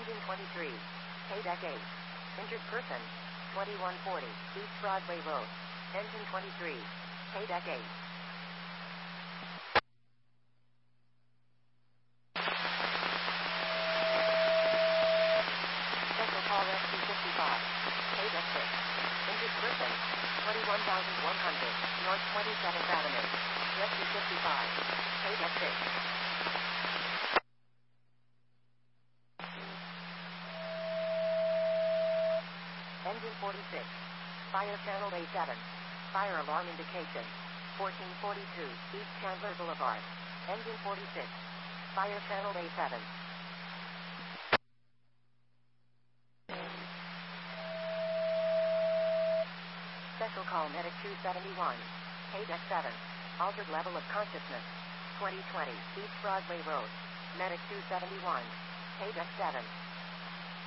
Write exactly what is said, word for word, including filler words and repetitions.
Engine twenty-three. K-Deck eight. Injured person. twenty-one forty East Broadway Road. Engine twenty-three. K-Deck eight. Special call Rescue fifty-five. K-Deck six. Injured person. twenty-one thousand one hundred North twenty-seventh Avenue. Rescue fifty-five. K-Deck six. Engine forty-six. Fire channel A seven. Fire alarm indication. fourteen forty-two East Chandler Boulevard. Engine forty-six. Fire channel A seven. Special call Medic two seventy-one. K-Deck seven. Altered level of consciousness. twenty twenty East Broadway Road. Medic two seventy-one. K-Deck seven.